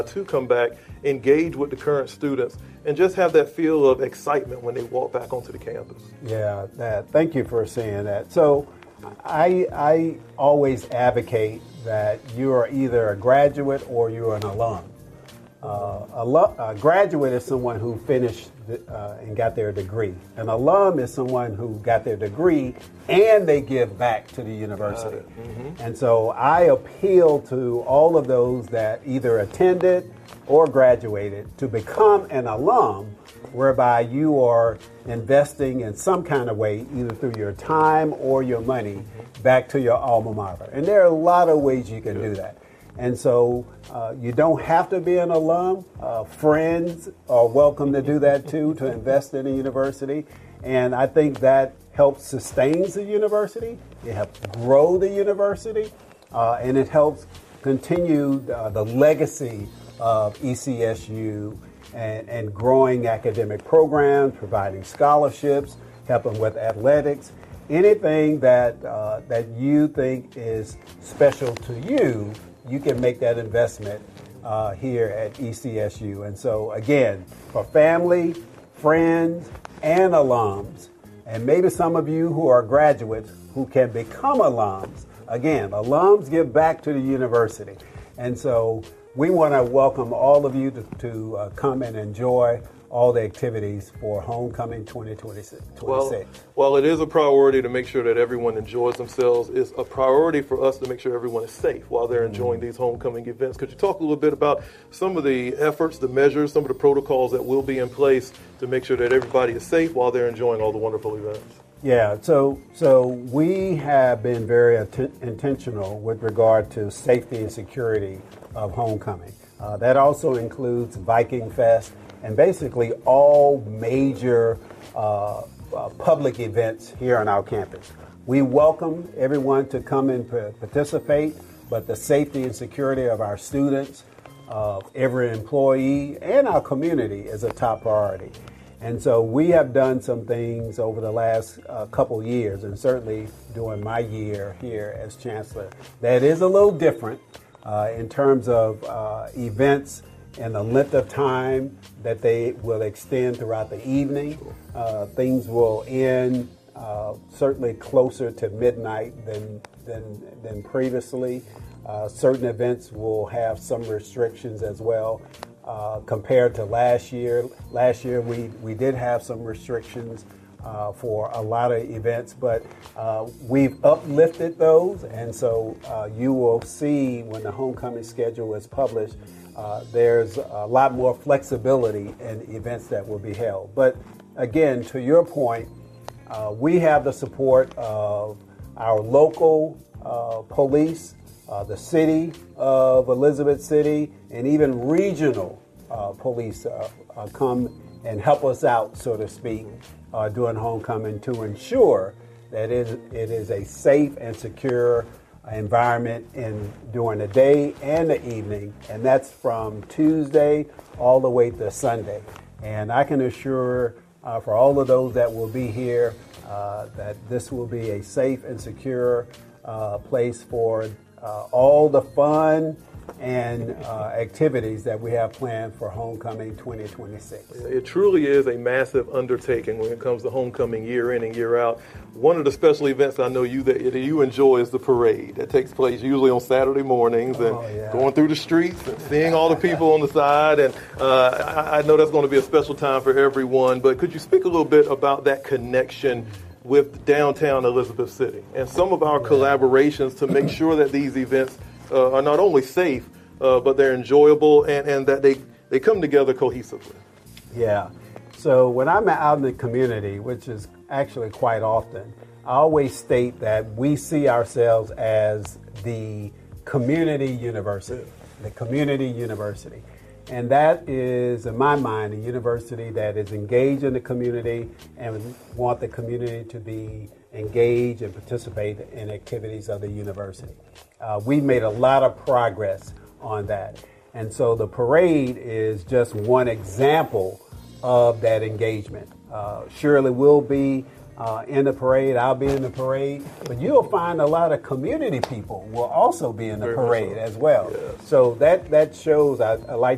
to come back, engage with the current students, and just have that feel of excitement when they walk back onto the campus. Yeah, thank you for saying that. So I always advocate that you are either a graduate or you're an alum. A graduate is someone who finished and got their degree. An alum is someone who got their degree and they give back to the university. And so I appeal to all of those that either attended or graduated to become an alum, whereby you are investing in some kind of way, either through your time or your money, back to your alma mater. And there are a lot of ways you can do that. And so you don't have to be an alum. Friends are welcome to do that too, to invest in a university. And I think that helps sustain the university. It helps grow the university. And it helps continue the legacy of ECSU and growing academic programs, providing scholarships, helping with athletics. Anything that you think is special to you, you can make that investment here at ECSU. And so, again, for family, friends, and alums, and maybe some of you who are graduates who can become alums, again, alums give back to the university. And so we want to welcome all of you to come and enjoy all the activities for Homecoming 2026. Well, it is a priority to make sure that everyone enjoys themselves. It's a priority for us to make sure everyone is safe while they're enjoying these homecoming events. Could you talk a little bit about some of the efforts, the measures, some of the protocols that will be in place to make sure that everybody is safe while they're enjoying all the wonderful events? Yeah, so we have been very intentional with regard to safety and security of homecoming. That also includes Viking Fest and basically all major public events here on our campus. We welcome everyone to come and participate, but the safety and security of our students, of every employee, and our community is a top priority. And so we have done some things over the last couple years, and certainly during my year here as chancellor, that is a little different in terms of events and the length of time that they will extend throughout the evening. Things will end certainly closer to midnight than previously. Certain events will have some restrictions as well. Compared to last year. Last year we did have some restrictions for a lot of events, but we've uplifted those, and so you will see when the homecoming schedule is published, there's a lot more flexibility in events that will be held. But again, to your point, we have the support of our local police, the city of Elizabeth City, and even regional police come and help us out, so to speak, during homecoming to ensure that it is a safe and secure environment during the day and the evening, and that's from Tuesday all the way to Sunday. And I can assure for all of those that will be here that this will be a safe and secure place for all the fun and activities that we have planned for Homecoming 2026. It truly is a massive undertaking when it comes to homecoming year in and year out. One of the special events I know that you enjoy is the parade that takes place usually on Saturday mornings and going through the streets and seeing all the people on the side. And I know that's going to be a special time for everyone. But could you speak a little bit about that connection with downtown Elizabeth City and some of our collaborations to make sure that these events are not only safe, but they're enjoyable and that they come together cohesively? Yeah. So when I'm out in the community, which is actually quite often, I always state that we see ourselves as the community university, the community university. And that is, in my mind, a university that is engaged in the community and want the community to be engaged and participate in activities of the university. We've made a lot of progress on that. And so the parade is just one example of that engagement. Shirley will be in the parade. I'll be in the parade. But you'll find a lot of community people will also be in the parade as well. Yes. So that shows, I like